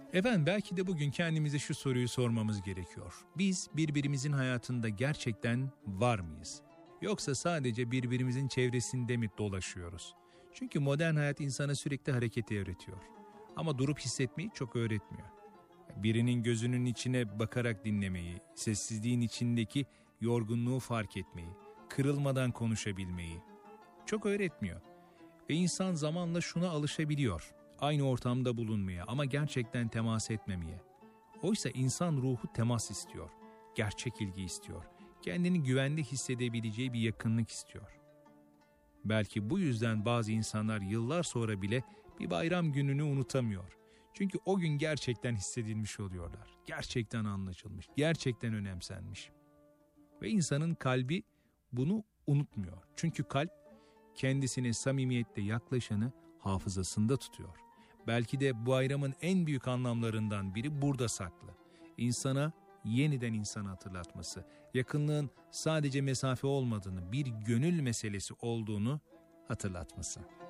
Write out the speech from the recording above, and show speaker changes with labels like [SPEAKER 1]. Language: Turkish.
[SPEAKER 1] Efendim, belki de bugün kendimize şu soruyu sormamız gerekiyor. Biz birbirimizin hayatında gerçekten var mıyız? Yoksa sadece birbirimizin çevresinde mi dolaşıyoruz? Çünkü modern hayat insana sürekli hareketi öğretiyor. Ama durup hissetmeyi çok öğretmiyor. Birinin gözünün içine bakarak dinlemeyi, sessizliğin içindeki yorgunluğu fark etmeyi, kırılmadan konuşabilmeyi çok öğretmiyor. Ve insan zamanla şuna alışabiliyor. Aynı ortamda bulunmaya ama gerçekten temas etmemeye. Oysa insan ruhu temas istiyor. Gerçek ilgi istiyor. Kendini güvende hissedebileceği bir yakınlık istiyor. Belki bu yüzden bazı insanlar yıllar sonra bile bir bayram gününü unutamıyor. Çünkü o gün gerçekten hissedilmiş oluyorlar. Gerçekten anlaşılmış, gerçekten önemsenmiş. Ve insanın kalbi bunu unutmuyor. Çünkü kalp kendisine samimiyetle yaklaşanı hafızasında tutuyor. Belki de bu bayramın en büyük anlamlarından biri burada saklı. İnsana yeniden insanı hatırlatması, yakınlığın sadece mesafe olmadığını, bir gönül meselesi olduğunu hatırlatması.